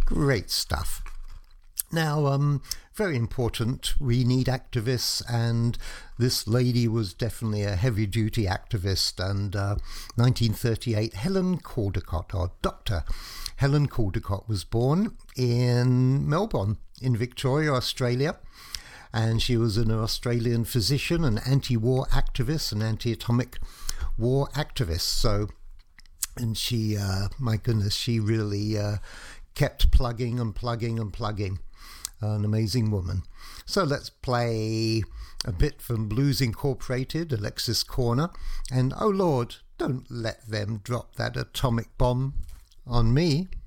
Great stuff. Now, very important, we need activists, and this lady was definitely a heavy-duty activist. And 1938, Helen Caldicott, or Dr. Helen Caldicott, was born in Melbourne, in Victoria, Australia. And she was an Australian physician, an anti-war activist, an anti-atomic war activist. And she, my goodness, she really kept plugging and plugging and plugging. An amazing woman. So let's play a bit from Blues Incorporated, Alexis Korner, and oh Lord, don't let them drop that atomic bomb on me.